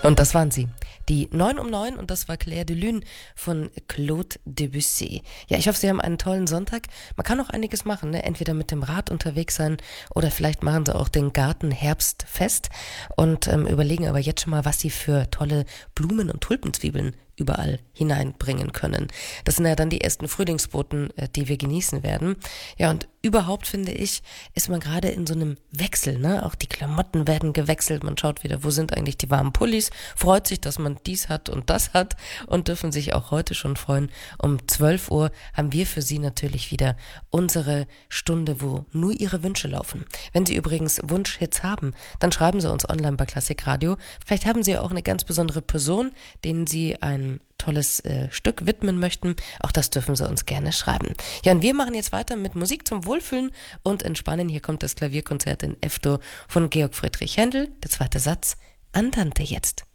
Und das waren sie. Die 9 um 9 und das war Clair de Lune von Claude Debussy. Ja, ich hoffe, Sie haben einen tollen Sonntag. Man kann auch einiges machen, ne? Entweder mit dem Rad unterwegs sein oder vielleicht machen Sie auch den Garten Herbstfest und überlegen aber jetzt schon mal, was Sie für tolle Blumen und Tulpenzwiebeln überall hineinbringen können. Das sind ja dann die ersten Frühlingsboten, die wir genießen werden. Ja, und überhaupt finde ich, ist man gerade in so einem Wechsel, ne? Auch die Klamotten werden gewechselt. Man schaut wieder, wo sind eigentlich die warmen Pullis, freut sich, dass man dies hat und das hat und dürfen sich auch heute schon freuen. Um 12 Uhr haben wir für Sie natürlich wieder unsere Stunde, wo nur Ihre Wünsche laufen. Wenn Sie übrigens Wunschhits haben, dann schreiben Sie uns online bei Klassik Radio. Vielleicht haben Sie ja auch eine ganz besondere Person, denen Sie ein tolles Stück widmen möchten. Auch das dürfen Sie uns gerne schreiben. Ja, und wir machen jetzt weiter mit Musik zum Wohlfühlen und Entspannen. Hier kommt das Klavierkonzert in F-Dur von Georg Friedrich Händel. Der zweite Satz, Andante jetzt.